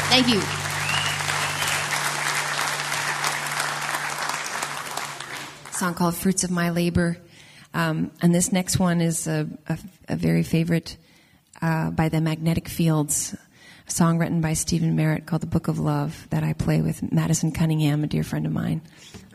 Thank you. A song called Fruits of My Labor. And this next one is a very favorite by the Magnetic Fields, a song written by Stephen Merritt called The Book of Love that I play with Madison Cunningham, a dear friend of mine.